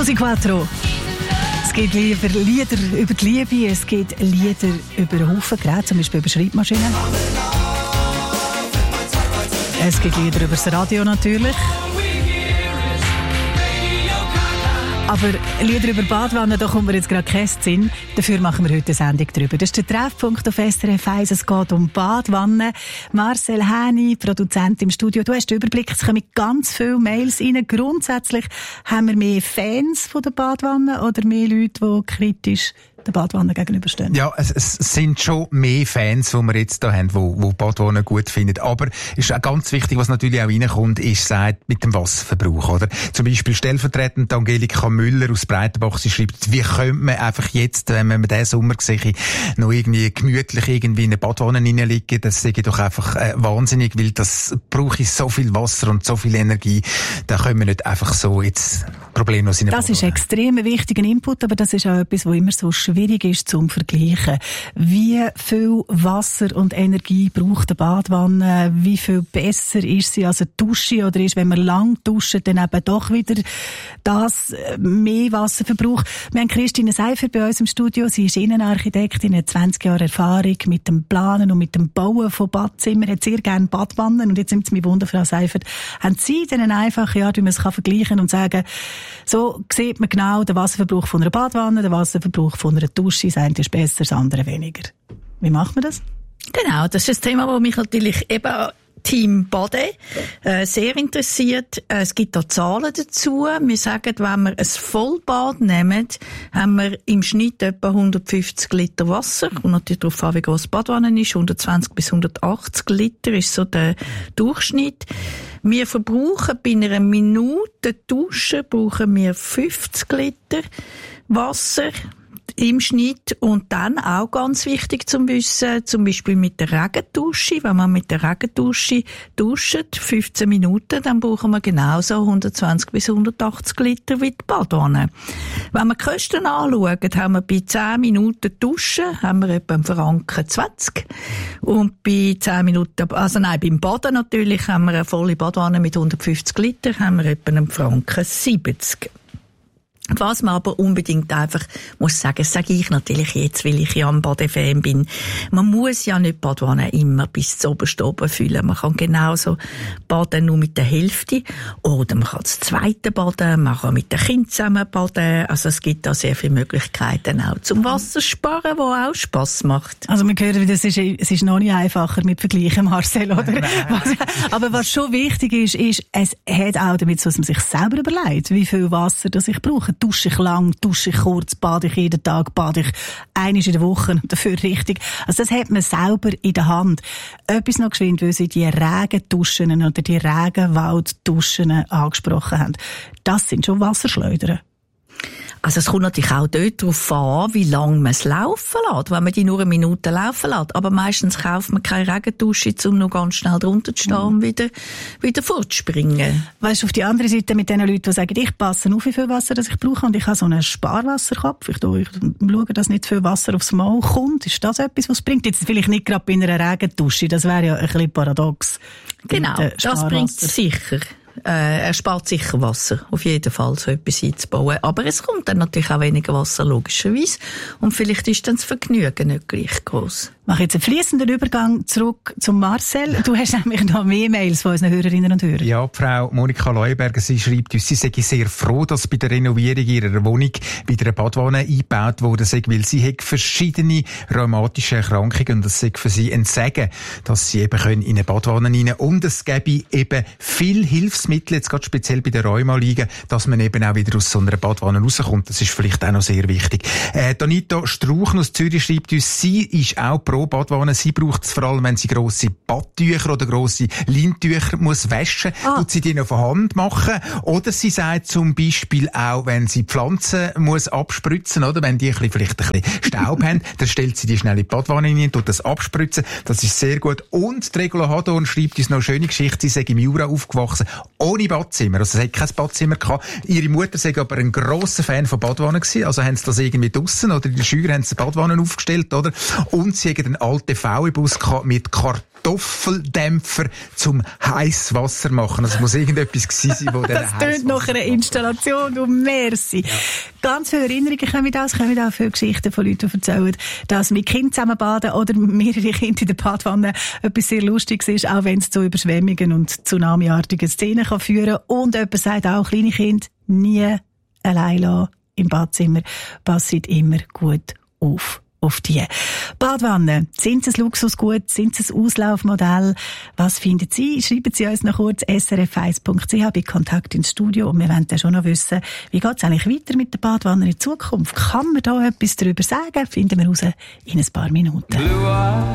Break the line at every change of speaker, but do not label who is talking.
Susi Quattro. Es gibt Lieder über die Liebe, es gibt Lieder über Haufen Geräte, zum Beispiel über Schreibmaschinen. Es gibt Lieder über das Radio natürlich. Aber Lieder über Badwannen, da kommt mir jetzt gerade kein Sinn. Dafür machen wir heute eine Sendung drüber. Das ist der Treffpunkt auf SRF 1. Es geht um Badwannen. Marcel Häni, Produzent im Studio. Du hast den Überblick, es kommen ganz viele Mails rein. Grundsätzlich haben wir mehr Fans von der Badwanne oder mehr Leute, die kritisch der Badwanne gegenüberstehen? Ja,
es sind schon mehr Fans, die wir jetzt da haben, die Badwannen gut finden. Aber es ist auch ganz wichtig, was natürlich auch reinkommt, ist sagt, mit dem Wasserverbrauch, oder? Zum Beispiel stellvertretend Angelika Müller aus Breitenbach, sie schreibt, wie könnte man einfach jetzt, wenn man diesen Sommer sehe, noch irgendwie gemütlich irgendwie in eine Badwanne reinliegen, das sehe ich doch einfach wahnsinnig, weil das brauche ich so viel Wasser und so viel Energie, da können wir nicht einfach so jetzt problemlos in eine Badwanne.
Das ist extrem ein wichtiger Input, aber das ist auch etwas, was immer so schwierig ist zum Vergleichen. Wie viel Wasser und Energie braucht eine Badwanne? Wie viel besser ist sie als eine Dusche? Oder ist, wenn man lang duscht, dann eben doch wieder das mehr Wasser verbraucht? Wir haben Christine Seifer bei uns im Studio. Sie ist Innenarchitektin, hat 20 Jahre Erfahrung mit dem Planen und mit dem Bauen von Badzimmern, hat sehr gerne Badwannen. Und jetzt nimmt es mich Wunder, Frau Seifer, haben Sie denn eine einfache Art, wie man es vergleichen kann und sagen, so sieht man genau den Wasserverbrauch von einer Badwanne, den Wasserverbrauch von einer Dusche, das eine ist besser, das andere weniger. Wie macht man das?
Genau, das ist ein Thema, das mich natürlich eben Team Bade sehr interessiert. Es gibt da Zahlen dazu. Wir sagen, wenn wir ein Vollbad nehmen, haben wir im Schnitt etwa 150 Liter Wasser. Und natürlich darauf an, wie gross die Badwanne ist. 120 bis 180 Liter ist so der Durchschnitt. Wir verbrauchen bei einer Minute Dusche brauchen wir 50 Liter Wasser im Schnitt. Und dann auch ganz wichtig zu wissen, zum Beispiel mit der Regendusche. Wenn man mit der Regendusche duscht, 15 Minuten, dann brauchen wir genauso 120 bis 180 Liter wie die Badwanne. Wenn wir die Kosten anschauen, haben wir bei 10 Minuten Duschen, haben wir etwa einen Franken 20. Und bei 10 Minuten, beim Baden natürlich, haben wir eine volle Badwanne mit 150 Liter, haben wir etwa einen Franken 70. Was man aber unbedingt einfach muss sagen, das sage ich natürlich jetzt, weil ich ja ein Badefan bin. Man muss ja nicht Badwanne immer bis zu oben füllen. Man kann genauso baden nur mit der Hälfte. Oder man kann das zweite baden, man kann mit den Kindern zusammen baden. Also es gibt da sehr viele Möglichkeiten auch zum Wassersparen, wo auch Spass macht.
Also wir hören, es ist noch nicht einfacher mit Vergleichen, Marcel, oder? Aber was schon wichtig ist, es hat auch damit, dass man sich selber überlegt, wie viel Wasser das ich brauche. Dusche ich lang, dusche ich kurz, bade ich jeden Tag, bade ich einmal in der Woche und dafür richtig. Also das hat man selber in der Hand. Etwas noch geschwind, weil Sie die Regenduschen oder die Regenwaldduschen angesprochen haben. Das sind schon Wasserschleudern.
Also es kommt natürlich auch dort darauf an, wie lange man es laufen lässt, wenn man die nur eine Minute laufen lässt. Aber meistens kauft man keine Regendusche, um noch ganz schnell drunter zu stehen und wieder fortzuspringen.
Weißt du, auf die andere Seite mit den Leuten, die sagen, ich passe auf, wie viel Wasser das ich brauche und ich habe so einen Sparwasserkopf. Ich schaue, dass nicht viel Wasser aufs Maul kommt. Ist das etwas, was es bringt? Jetzt vielleicht nicht gerade bei einer Regendusche, das wäre ja ein bisschen paradox.
Genau, das bringt es sicher. Er spart sicher Wasser, auf jeden Fall, so etwas einzubauen. Aber es kommt dann natürlich auch weniger Wasser, logischerweise. Und vielleicht ist dann das Vergnügen nicht gleich gross.
Ich mache jetzt einen fliessenden Übergang zurück zum Marcel. Du hast nämlich noch mehr Mails von unseren Hörerinnen und Hörern.
Ja, Frau Monika Leuenberger, sie schreibt uns, sie sei sehr froh, dass bei der Renovierung ihrer Wohnung wieder eine Badwanne eingebaut wurde, weil sie hat verschiedene rheumatische Erkrankungen und das sei für sie ein Segen, dass sie eben in eine Badwanne rein und es gäbe eben viel Hilfsmittel, jetzt gerade speziell bei der Rheuma liegen, dass man eben auch wieder aus so einer Badwanne rauskommt. Das ist vielleicht auch noch sehr wichtig. Donita Strauchen aus Zürich schreibt uns, sie ist auch pro Badwanne. Sie braucht es vor allem, wenn sie grosse Badtücher oder grosse Leintücher muss waschen, tut sie die noch von Hand machen. Oder sie sagt zum Beispiel auch, wenn sie Pflanzen muss abspritzen, oder wenn die vielleicht ein bisschen Staub haben, dann stellt sie die schnell in die Badwanne rein und tut das abspritzen. Das ist sehr gut. Und Regula Hadorn schreibt uns noch eine schöne Geschichte. Sie sei im Jura aufgewachsen, ohne Badzimmer. Also sie hat kein Badzimmer gehabt. Ihre Mutter sei aber ein grosser Fan von Badwannen gewesen. Also haben sie das irgendwie draussen oder in der Schür haben sie Badwannen aufgestellt, oder? Und sie irgendeinen alten VW-Bus mit Kartoffeldämpfer zum heiß Wasser machen. Also es muss irgendetwas gewesen sein, wo der
das tönt nach einer Installation und merci. Ja. Ganz viele Erinnerungen kommen auch viele Geschichten von Leuten, die erzählen, dass mit Kindern zusammen baden oder mehrere Kinder in der Badwanne etwas sehr Lustiges ist, auch wenn es zu Überschwemmungen und tsunamiartigen Szenen kann führen. Und jemand sagt auch, kleine Kinder nie allein lassen im Badzimmer, passet immer gut auf die Badwanne. Sind es ein Luxusgut? Sind es ein Auslaufmodell? Was finden Sie? Schreiben Sie uns noch kurz srf1.ch bei Kontakt ins Studio und wir wollen dann schon noch wissen, wie geht es eigentlich weiter mit der Badwanne in Zukunft? Kann man da etwas darüber sagen? Finden wir raus in ein paar Minuten.